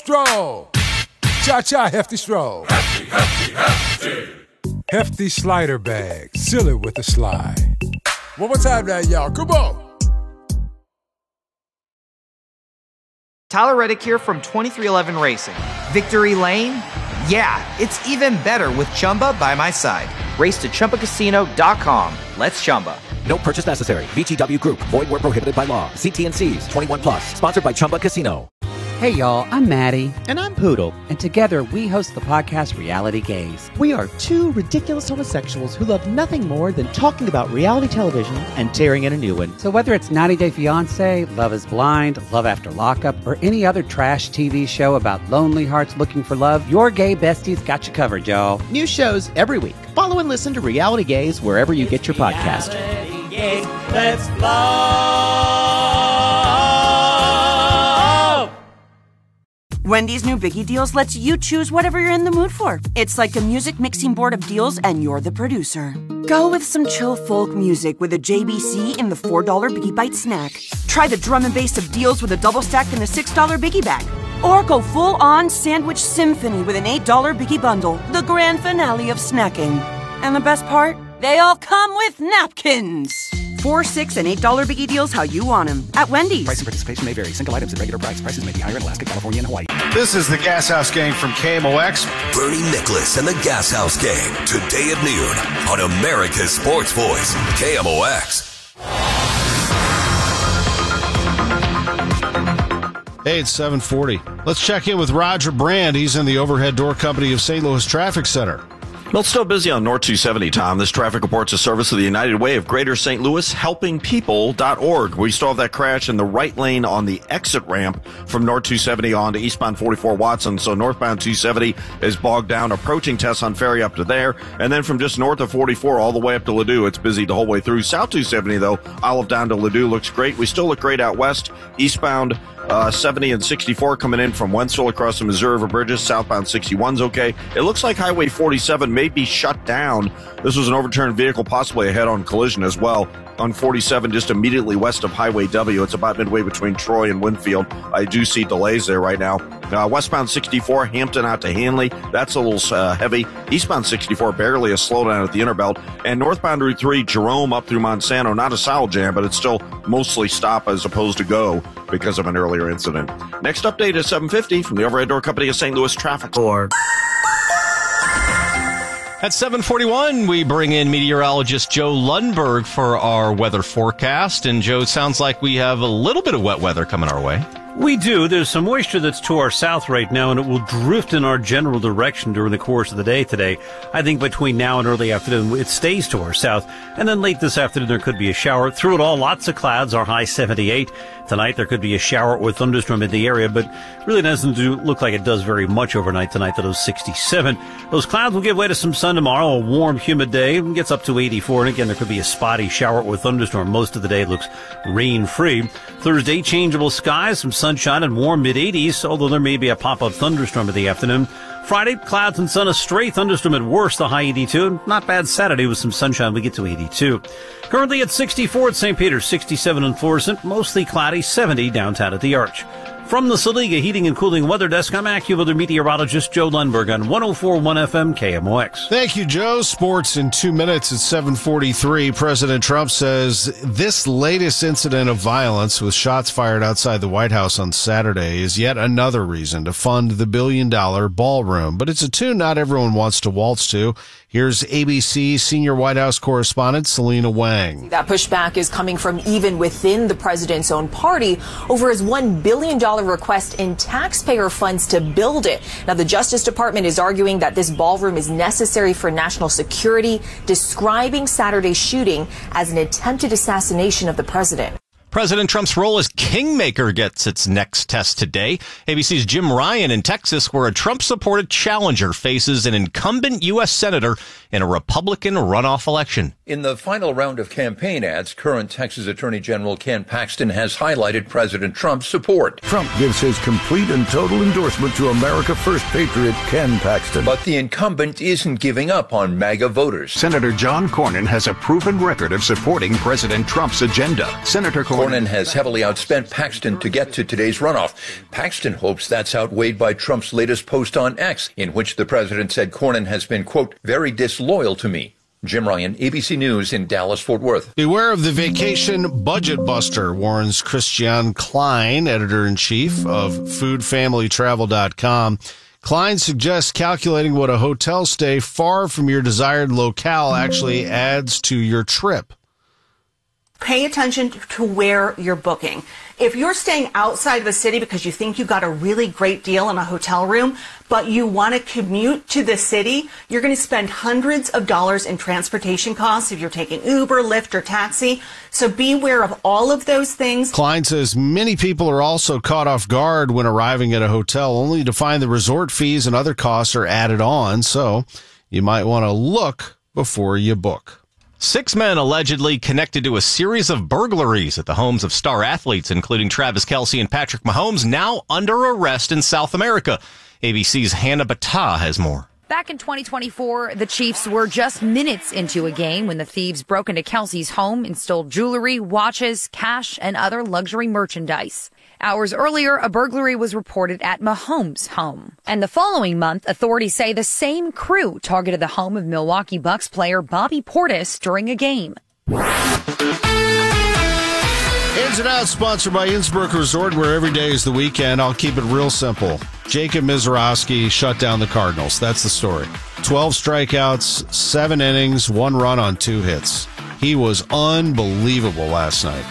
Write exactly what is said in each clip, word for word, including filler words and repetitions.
Stroll. Cha-cha, Hefty Stroll. Hefty, hefty, hefty. Hefty slider bag. Seal it with a slide. One more time now, y'all. Come on. Tyler Reddick here from twenty-three eleven Racing. Victory Lane? Yeah, it's even better with Chumba by my side. Race to Chumba Casino dot com. Let's Chumba. No purchase necessary. V G W Group. Void where prohibited by law. See T and C's. twenty-one plus. Sponsored by Chumba Casino. Hey, y'all. I'm Maddie. And I'm Poodle. And together, we host the podcast Reality Gaze. We are two ridiculous homosexuals who love nothing more than talking about reality television and tearing in a new one. So whether it's ninety Day Fiancé, Love is Blind, Love After Lockup, or any other trash T V show about lonely hearts looking for love, your gay besties got you covered, y'all. New shows every week. Follow and listen to Reality Gaze wherever you get your podcast. Reality Gaze. Let's love. Wendy's new Biggie Deals lets you choose whatever you're in the mood for. It's like a music mixing board of deals, and you're the producer. Go with some chill folk music with a J B C in the four dollar Biggie Bite snack. Try the drum and bass of deals with a double stack in the six dollar Biggie Bag. Or go full-on sandwich symphony with an eight dollar Biggie Bundle, the grand finale of snacking. And the best part? They all come with napkins. Four, six, and eight dollar Biggie Deals how you want them at Wendy's. Price and participation may vary. Single items at regular price. Prices may be higher in Alaska, California, and Hawaii. This is the Gas House Gang from K M O X. Bernie Nicholas and the Gas House Gang, today at noon on America's Sports Voice, K M O X. Hey, it's seven forty. Let's check in with Roger Brand. He's in the Overhead Door Company of Saint Louis Traffic Center. Well, it's still busy on North two seventy, Tom. This traffic report's a service of the United Way of Greater Saint Louis, helping people dot org. We still have that crash in the right lane on the exit ramp from North two seventy on to eastbound forty-four Watson. So northbound two seventy is bogged down, approaching Tesson Ferry up to there. And then from just north of forty-four all the way up to Ladue, it's busy the whole way through. South two seventy, though, Olive down to Ladue looks great. We still look great out west. Eastbound Uh, seventy and sixty-four coming in from Wentzville across the Missouri River Bridges. Southbound sixty-one's okay. It looks like Highway forty-seven may be shut down. This was an overturned vehicle, possibly a head-on collision as well. On forty-seven, just immediately west of Highway W. It's about midway between Troy and Winfield. I do see delays there right now. Uh, westbound sixty-four, Hampton out to Hanley. That's a little uh, heavy. Eastbound sixty-four, barely a slowdown at the Interbelt. And northbound Route three, Jerome up through Monsanto. Not a solid jam, but it's still mostly stop as opposed to go because of an earlier incident. Next update is seven fifty from the Overhead Door Company of Saint Louis Traffic. Board. At seven forty-one, we bring in meteorologist Joe Lundberg for our weather forecast. And, Joe, it sounds like we have a little bit of wet weather coming our way. We do. There's some moisture that's to our south right now, and it will drift in our general direction during the course of the day today. I think between now and early afternoon, it stays to our south. And then late this afternoon, there could be a shower. Through it all, lots of clouds, our high seventy-eight. Tonight, there could be a shower or thunderstorm in the area, but really doesn't do, look like it does very much overnight tonight to those sixty-seven. Those clouds will give way to some sun tomorrow, a warm, humid day. It gets up to eighty-four, and again, there could be a spotty shower or thunderstorm. Most of the day looks rain-free. Thursday, changeable skies, some sunshine and warm mid-eighties, although there may be a pop-up thunderstorm in the afternoon. Friday, clouds and sun, a stray thunderstorm at worst, the high eighty-two. Not bad Saturday with some sunshine, we get to eighty-two. Currently at sixty-four at Saint Peter's, sixty-seven in Florissant, mostly cloudy, seventy downtown at the Arch. From the Saliga Heating and Cooling Weather Desk, I'm AccuWeather meteorologist Joe Lundberg on one oh four point one F M K M O X. Thank you, Joe. Sports in two minutes at seven forty-three. President Trump says this latest incident of violence with shots fired outside the White House on Saturday is yet another reason to fund the billion-dollar ballroom. But it's a tune not everyone wants to waltz to. Here's A B C senior White House correspondent Selena Wang. That pushback is coming from even within the president's own party over his one billion dollars request in taxpayer funds to build it. Now, the Justice Department is arguing that this ballroom is necessary for national security, describing Saturday's shooting as an attempted assassination of the president. President Trump's role as kingmaker gets its next test today. A B C's Jim Ryan in Texas, where a Trump-supported challenger faces an incumbent U S senator in a Republican runoff election. In the final round of campaign ads, current Texas Attorney General Ken Paxton has highlighted President Trump's support. Trump gives his complete and total endorsement to America First patriot Ken Paxton. But the incumbent isn't giving up on MAGA voters. Senator John Cornyn has a proven record of supporting President Trump's agenda. Senator Cornyn Cornyn has heavily outspent Paxton to get to today's runoff. Paxton hopes that's outweighed by Trump's latest post on X, in which the president said Cornyn has been, quote, very disloyal to me. Jim Ryan, A B C News in Dallas-Fort Worth. Beware of the vacation budget buster, warns Christian Klein, editor-in-chief of food family travel dot com. Klein suggests calculating what a hotel stay far from your desired locale actually adds to your trip. Pay attention to where you're booking. If you're staying outside of the city because you think you got a really great deal in a hotel room, but you want to commute to the city, you're going to spend hundreds of dollars in transportation costs if you're taking Uber, Lyft, or taxi. So be aware of all of those things. Klein says many people are also caught off guard when arriving at a hotel, only to find the resort fees and other costs are added on. So you might want to look before you book. Six men allegedly connected to a series of burglaries at the homes of star athletes, including Travis Kelce and Patrick Mahomes, now under arrest in South America. A B C's Hannah Battah has more. Back in twenty twenty-four, the Chiefs were just minutes into a game when the thieves broke into Kelce's home and stole jewelry, watches, cash, and other luxury merchandise. Hours earlier, a burglary was reported at Mahomes' home. And the following month, authorities say the same crew targeted the home of Milwaukee Bucks player Bobby Portis during a game. Ins and Outs, sponsored by Innsbrook Resort, where every day is the weekend. I'll keep it real simple. Jacob Misiorowski shut down the Cardinals. That's the story. twelve strikeouts, seven innings, one run on two hits. He was unbelievable last night.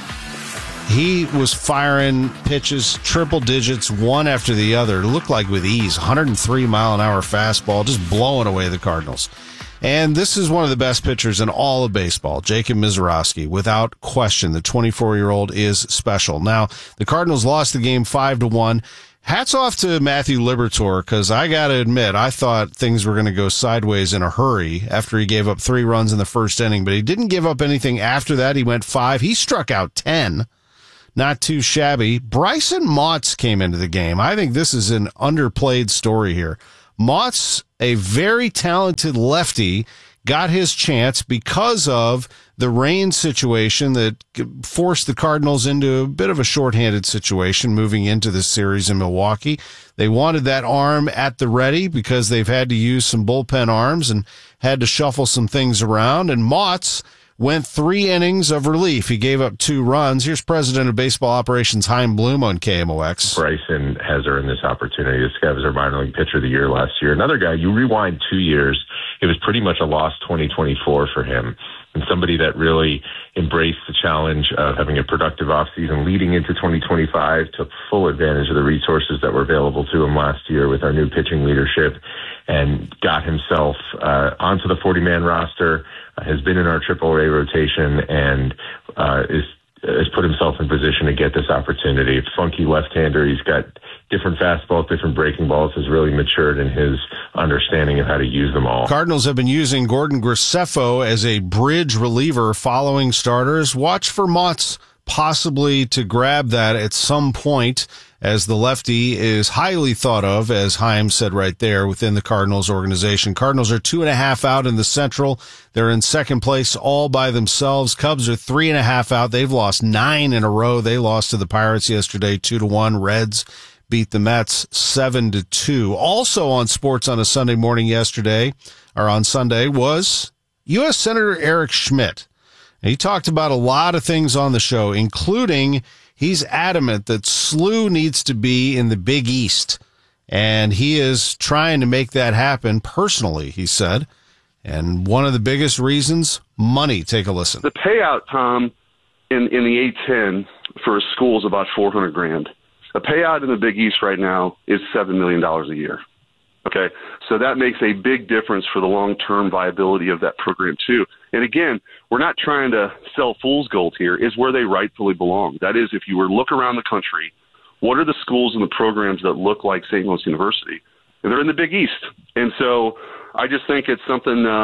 He was firing pitches, triple digits, one after the other. It looked like with ease. one hundred three mile an hour fastball, just blowing away the Cardinals. And this is one of the best pitchers in all of baseball, Jacob Misiorowski. Without question, the twenty-four-year-old is special. Now, the Cardinals lost the game five to one. Hats off to Matthew Liberatore, because I got to admit, I thought things were going to go sideways in a hurry after he gave up three runs in the first inning, but he didn't give up anything after that. He went five. He struck out ten. Not too shabby. Bryson Motts came into the game. I think this is an underplayed story here. Motts, a very talented lefty, got his chance because of the rain situation that forced the Cardinals into a bit of a shorthanded situation moving into this series in Milwaukee. They wanted that arm at the ready because they've had to use some bullpen arms and had to shuffle some things around. And Motts went three innings of relief. He gave up two runs. Here's President of Baseball Operations Chaim Bloom on K M O X. Bryson has earned this opportunity. This guy was our minor league pitcher of the year last year. Another guy, you rewind two years, it was pretty much a lost twenty twenty-four for him. And somebody that really embraced the challenge of having a productive offseason leading into twenty twenty-five, took full advantage of the resources that were available to him last year with our new pitching leadership, and got himself uh, onto the forty-man roster, uh, has been in our triple A rotation, and uh, is has put himself in position to get this opportunity. Funky left-hander. He's got different fastballs, different breaking balls, has really matured in his understanding of how to use them all. Cardinals have been using Gordon Graceffo as a bridge reliever following starters. Watch for Motts possibly to grab that at some point, as the lefty is highly thought of, as Chaim said right there, within the Cardinals organization. Cardinals are two and a half out in the Central. They're in second place all by themselves. Cubs are three and a half out. They've lost nine in a row. They lost to the Pirates yesterday, two to one. Reds beat the Mets seven to two. Also on sports on a Sunday morning yesterday, or on Sunday, was U S Senator Eric Schmidt. And he talked about a lot of things on the show, including he's adamant that S L U needs to be in the Big East, and he is trying to make that happen personally, he said. And one of the biggest reasons, money. Take a listen. The payout, Tom, in, in the A ten for a school is about four hundred grand. The payout in the Big East right now is seven million dollars a year. Okay, so that makes a big difference for the long-term viability of that program, too. And again, we're not trying to sell fool's gold here. It's where they rightfully belong. That is, if you were to look around the country, what are the schools and the programs that look like Saint Louis University? And they're in the Big East. And so I just think it's something um,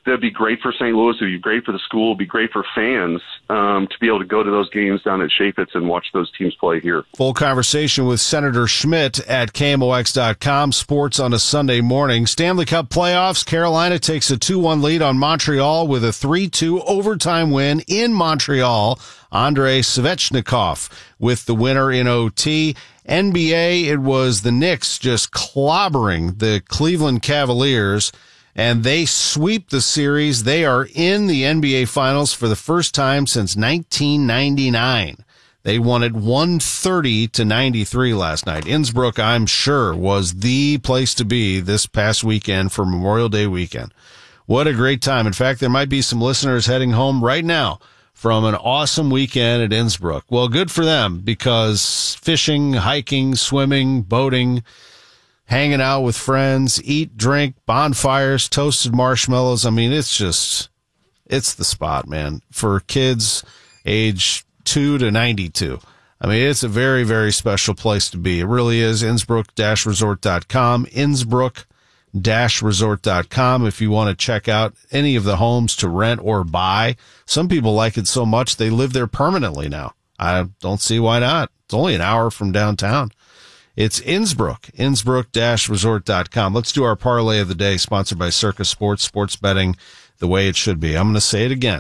that'd be great for Saint Louis. It'd be great for the school. It'd be great for fans um, to be able to go to those games down at Chaffetz and watch those teams play here. Full conversation with Senator Schmidt at K M O X dot com. Sports on a Sunday morning. Stanley Cup playoffs. Carolina takes a two one lead on Montreal with a three two overtime win in Montreal. Andrei Svechnikov with the winner in O T. N B A, it was the Knicks just clobbering the Cleveland Cavaliers, and they sweep the series. They are in the N B A Finals for the first time since nineteen ninety-nine. They won it one thirty to ninety-three last night. Innsbruck, I'm sure, was the place to be this past weekend for Memorial Day weekend. What a great time. In fact, there might be some listeners heading home right now from an awesome weekend at Innsbruck. Well, good for them, because fishing, hiking, swimming, boating, hanging out with friends, eat, drink, bonfires, toasted marshmallows. I mean, it's just, it's the spot, man, for kids age two to ninety-two. I mean, it's a very, very special place to be. It really is. Innsbruck resort dot com, Innsbruck resort dot com if you want to check out any of the homes to rent or buy. Some people like it so much they live there permanently now. I don't see why not. It's only an hour from downtown. It's Innsbruck, Innsbruck resort dot com. Let's do our parlay of the day, sponsored by Circa Sports, sports betting the way it should be. I'm going to say it again.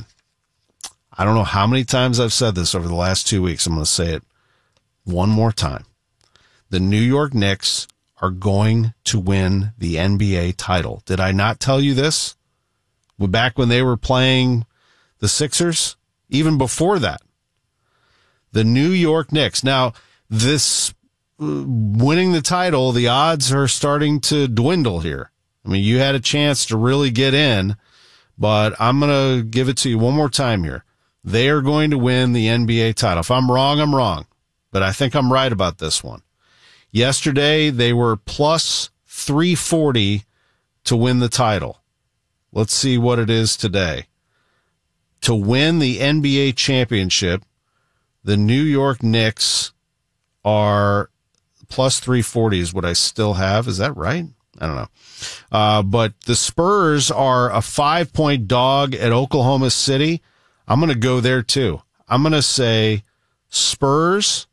I don't know how many times I've said this over the last two weeks. I'm going to say it one more time. The New York Knicks are going to win the N B A title. Did I not tell you this? Back when they were playing the Sixers? Even before that. The New York Knicks. Now, this uh, winning the title, the odds are starting to dwindle here. I mean, you had a chance to really get in, but I'm going to give it to you one more time here. They are going to win the N B A title. If I'm wrong, I'm wrong, but I think I'm right about this one. Yesterday, they were plus three forty to win the title. Let's see what it is today. To win the N B A championship, the New York Knicks are plus three forty is what I still have. Is that right? I don't know. Uh, but the Spurs are a five-point dog at Oklahoma City. I'm going to go there, too. I'm going to say Spurs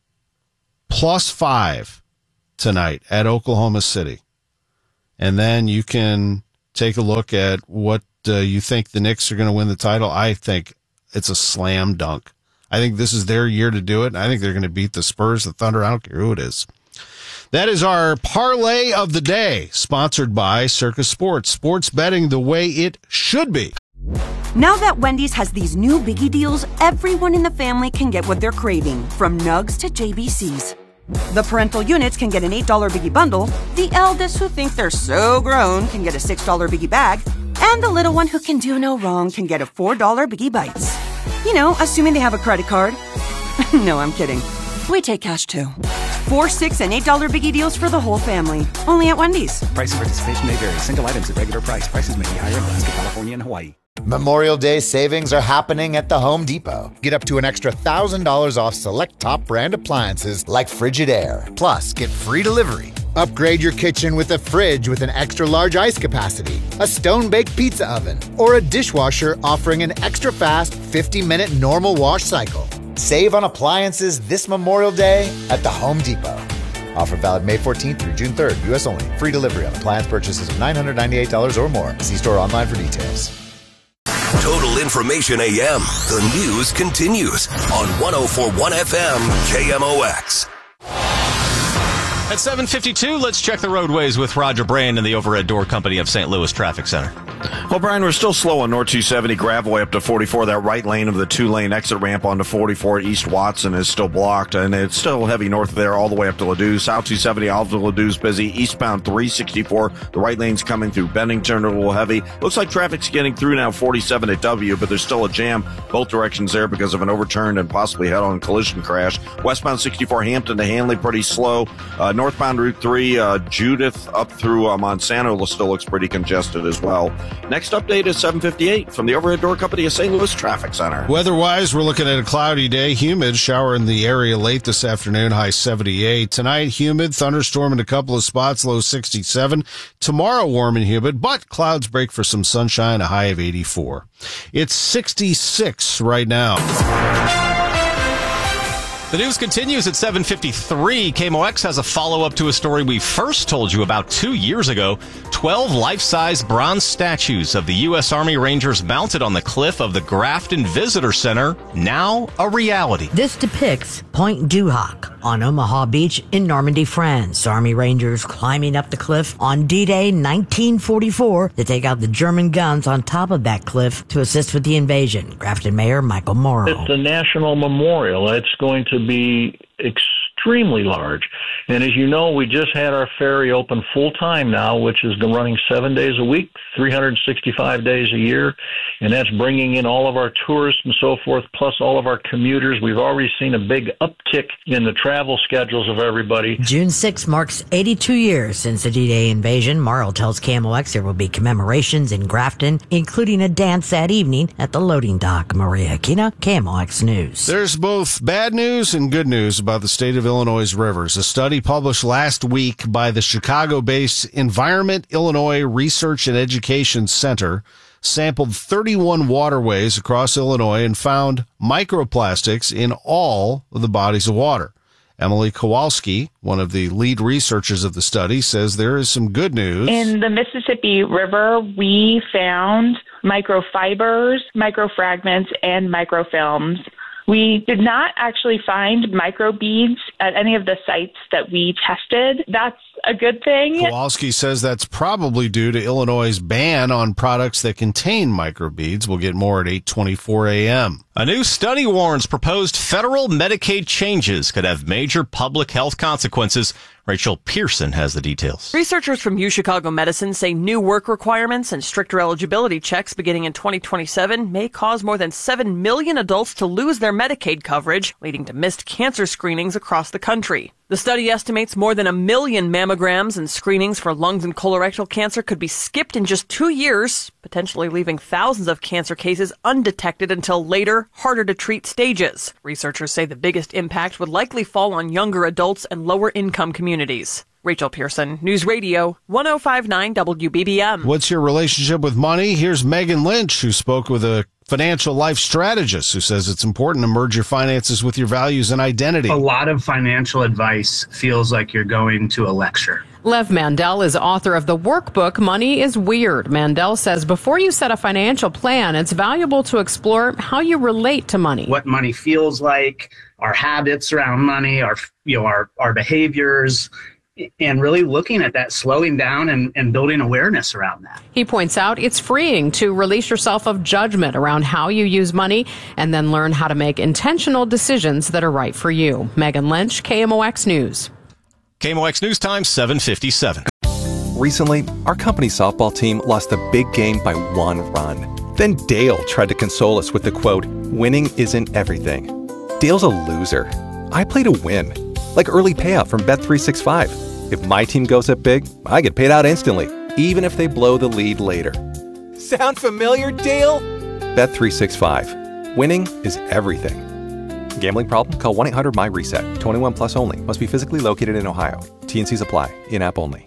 plus five tonight at Oklahoma City. And then you can take a look at what uh, you think the Knicks are going to win the title. I think it's a slam dunk. I think this is their year to do it. And I think they're going to beat the Spurs, the Thunder. I don't care who it is. That is our parlay of the day, sponsored by Circa Sports. Sports betting the way it should be. Now that Wendy's has these new biggie deals, everyone in the family can get what they're craving, from nugs to J B Cs. The parental units can get an eight dollar biggie bundle, the eldest who think they're so grown can get a six dollar biggie bag, and the little one who can do no wrong can get a four dollar biggie bites. You know, assuming they have a credit card. No, I'm kidding. We take cash too. Four, six, and eight dollar biggie deals for the whole family. Only at Wendy's. Price and participation may vary. Single items at regular price. Prices may be higher in Alaska, California, and Hawaii. Memorial Day savings are happening at the Home Depot. Get up to an extra one thousand dollars off select top brand appliances like Frigidaire. Plus, get free delivery. Upgrade your kitchen with a fridge with an extra large ice capacity, a stone-baked pizza oven, or a dishwasher offering an extra fast fifty minute normal wash cycle. Save on appliances this Memorial Day at the Home Depot. Offer valid May fourteenth through June third. U S only. Free delivery on appliance purchases of nine hundred ninety-eight dollars or more. See store online for details. Total Information A M. The news continues on one oh four point one F M K M O X. At seven fifty-two, let's check the roadways with Roger Brand and the Overhead Door Company of Saint Louis Traffic Center. Well, Brian, we're still slow on North two seventy Gravway up to forty-four. That right lane of the two-lane exit ramp onto forty-four East Watson is still blocked, and it's still heavy north there all the way up to Ladue. South two seventy out to Ladue is busy. Eastbound three sixty-four, the right lane's coming through Bennington, a little heavy. Looks like traffic's getting through now forty-seven at W, but there's still a jam both directions there because of an overturned and possibly head-on collision crash. Westbound sixty-four Hampton to Hanley, pretty slow. Uh, northbound Route three, uh, Judith up through uh, Monsanto still looks pretty congested as well. Next update is seven fifty-eight from the Overhead Door Company of Saint Louis Traffic Center. Weather-wise, we're looking at a cloudy day, humid, shower in the area late this afternoon, high seventy-eight. Tonight, humid, thunderstorm in a couple of spots, low sixty-seven. Tomorrow, warm and humid, but clouds break for some sunshine, a high of eighty-four. It's sixty-six right now. The news continues at seven fifty-three. K M O X has a follow-up to a story we first told you about two years ago. Twelve life-size bronze statues of the U S Army Rangers mounted on the cliff of the Grafton Visitor Center, now a reality. This depicts Point Duhok on Omaha Beach in Normandy, France. Army Rangers climbing up the cliff on D-Day nineteen forty-four to take out the German guns on top of that cliff to assist with the invasion. Grafton Mayor Michael Morrow. It's a national memorial. It's going to be extremely large. And as you know, we just had our ferry open full time now, which has been running seven days a week, three hundred sixty-five days a year. And that's bringing in all of our tourists and so forth, plus all of our commuters. We've already seen a big uptick in the travel schedules of everybody. June sixth marks eighty-two years since the D-Day invasion. Morrow tells K M O X there will be commemorations in Grafton, including a dance that evening at the loading dock. Maria Aquina, K M O X News. There's both bad news and good news about the state of Illinois' rivers. A study published last week by the Chicago-based Environment Illinois Research and Education Center sampled thirty-one waterways across Illinois and found microplastics in all of the bodies of water. Emily Kowalski, one of the lead researchers of the study, says there is some good news. In the Mississippi River, we found microfibers, microfragments, and microfilms. We did not actually find microbeads at any of the sites that we tested. That's a good thing. Kowalski says that's probably due to Illinois' ban on products that contain microbeads. We'll get more at eight twenty-four a.m. A new study warns proposed federal Medicaid changes could have major public health consequences. Rachel Pearson has the details. Researchers from UChicago Medicine say new work requirements and stricter eligibility checks beginning in twenty twenty-seven may cause more than seven million adults to lose their Medicaid coverage, leading to missed cancer screenings across the country. The study estimates more than a million mammograms and screenings for lungs and colorectal cancer could be skipped in just two years, potentially leaving thousands of cancer cases undetected until later, harder to treat stages. Researchers say the biggest impact would likely fall on younger adults and lower income communities. Rachel Pearson, News Radio, one oh five point nine W B B M. What's your relationship with money? Here's Megan Lynch, who spoke with a financial life strategist who says it's important to merge your finances with your values and identity. A lot of financial advice feels like you're going to a lecture. Lev Mandel is author of the workbook, Money is Weird. Mandel says before you set a financial plan, it's valuable to explore how you relate to money. What money feels like, our habits around money, our, you know, our, our behaviors, and really looking at that, slowing down and, and building awareness around that. He points out it's freeing to release yourself of judgment around how you use money and then learn how to make intentional decisions that are right for you. Megan Lynch, K M O X News. K M O X News Time, seven fifty-seven. Recently, our company softball team lost a big game by one run. Then Dale tried to console us with the quote, "Winning isn't everything." Dale's a loser. I play to win. Like early payout from Bet three sixty-five. If my team goes up big, I get paid out instantly, even if they blow the lead later. Sound familiar, Dale? Bet three sixty-five. Winning is everything. Gambling problem? Call one eight hundred my reset. twenty-one plus only. Must be physically located in Ohio. T and Cs apply. In-app only.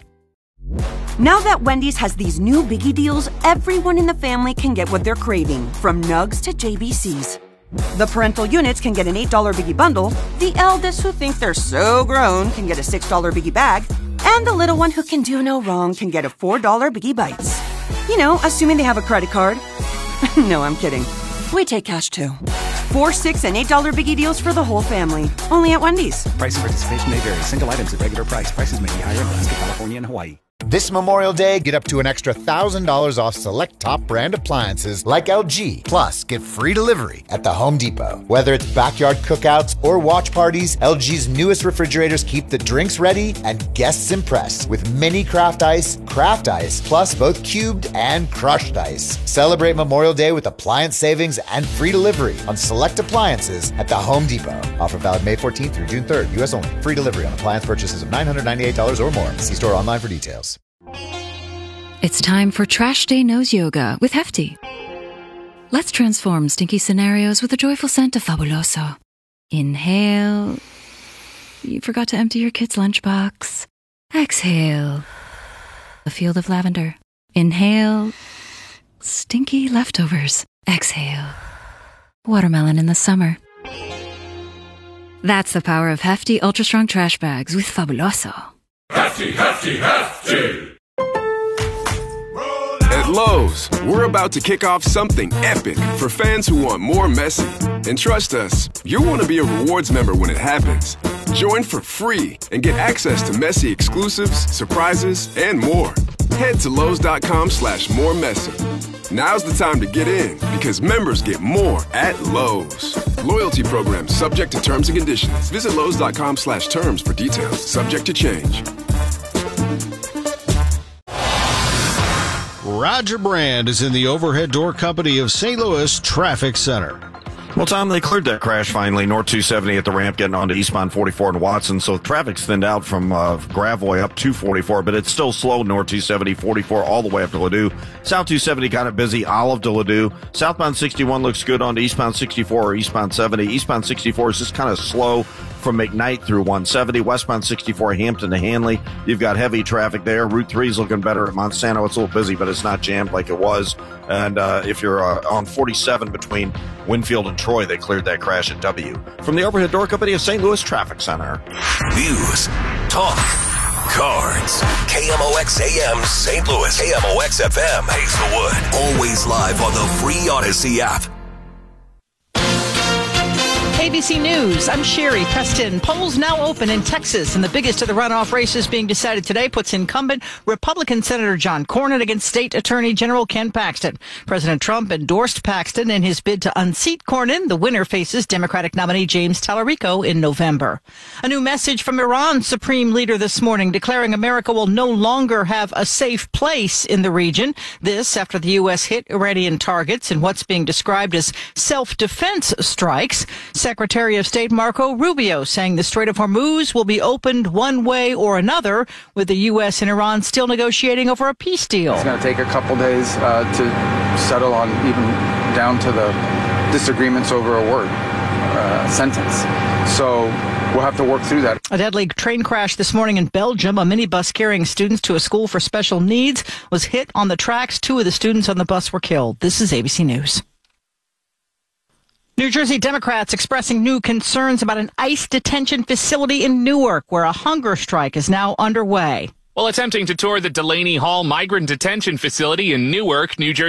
Now that Wendy's has these new biggie deals, everyone in the family can get what they're craving, from nugs to J B Cs. The parental units can get an eight dollar Biggie Bundle, the eldest who think they're so grown can get a six dollar Biggie Bag, and the little one who can do no wrong can get a four dollar Biggie Bites. You know, assuming they have a credit card. No, I'm kidding. We take cash too. Four, six, and eight dollar Biggie deals for the whole family. Only at Wendy's. Price and participation may vary. Single items at regular price. Prices may be higher in Alaska, California, and Hawaii. This Memorial Day, get up to an extra one thousand dollars off select top brand appliances like L G. Plus, get free delivery at the Home Depot. Whether it's backyard cookouts or watch parties, L G's newest refrigerators keep the drinks ready and guests impressed with mini craft ice, craft ice, plus both cubed and crushed ice. Celebrate Memorial Day with appliance savings and free delivery on select appliances at the Home Depot. Offer valid May fourteenth through June third, U S only. Free delivery on appliance purchases of nine hundred ninety-eight dollars or more. See store online for details. It's time for Trash Day Nose Yoga with Hefty. Let's transform stinky scenarios with a joyful scent of Fabuloso. Inhale. You forgot to empty your kid's lunchbox. Exhale. A field of lavender. Inhale. Stinky leftovers. Exhale. Watermelon in the summer. That's the power of Hefty Ultra Strong Trash Bags with Fabuloso. Hefty, hefty, hefty! At Lowe's, we're about to kick off something epic for fans who want more Messi. And trust us, you'll want to be a rewards member when it happens. Join for free and get access to Messi exclusives, surprises, and more. Head to Lowe's.com slash more Messi. Now's the time to get in because members get more at Lowe's. Loyalty program subject to terms and conditions. Visit Lowe's.com slash terms for details. Subject to change. Roger Brand is in the overhead door company of Saint Louis Traffic Center. Well, Tom, they cleared that crash finally. North two seventy at the ramp getting onto eastbound forty-four in Watson. So traffic's thinned out from uh, Gravois up to forty-four, but it's still slow. North two seventy, forty-four all the way up to Ladue. South two seventy kind of busy. Olive to Ladue. Southbound sixty-one looks good onto eastbound sixty-four or eastbound seventy. Eastbound sixty-four is just kind of slow from McKnight through one seventy. Westbound sixty-four, Hampton to Hanley. You've got heavy traffic there. Route three is looking better at Monsanto. It's a little busy, but it's not jammed like it was. And uh, if you're uh, on forty-seven between Winfield and Troy, they cleared that crash at W. From the overhead door company of Saint Louis Traffic Center. News, talk, cards. K M O X A M Saint Louis. K M O X F M Hazelwood. Always live on the free Odyssey app. A B C News, I'm Sherry Preston. Polls now open in Texas, and the biggest of the runoff races being decided today puts incumbent Republican Senator John Cornyn against State Attorney General Ken Paxton. President Trump endorsed Paxton in his bid to unseat Cornyn. The winner faces Democratic nominee James Tallarico in November. A new message from Iran's supreme leader this morning declaring America will no longer have a safe place in the region. This after the U S hit Iranian targets in what's being described as self-defense strikes. Secretary of State Marco Rubio saying the Strait of Hormuz will be opened one way or another, with the U S and Iran still negotiating over a peace deal. It's going to take a couple days uh, to settle on even down to the disagreements over a word, uh, sentence. So we'll have to work through that. A deadly train crash this morning in Belgium. A minibus carrying students to a school for special needs was hit on the tracks. Two of the students on the bus were killed. This is A B C News. New Jersey Democrats expressing new concerns about an ICE detention facility in Newark, where a hunger strike is now underway. While attempting to tour the Delaney Hall Migrant Detention Facility in Newark, New Jersey,